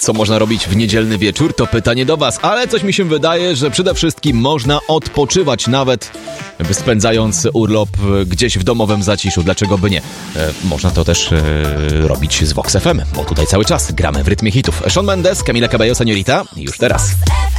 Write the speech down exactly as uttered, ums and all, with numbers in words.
Co można robić w niedzielny wieczór? To pytanie do was, ale coś mi się wydaje, że przede wszystkim można odpoczywać, nawet spędzając urlop gdzieś w domowym zaciszu. Dlaczego by nie? E, można to też e, robić z Vox F M, bo tutaj cały czas gramy w rytmie hitów. Shawn Mendes, Camila Cabello, Señorita, już teraz.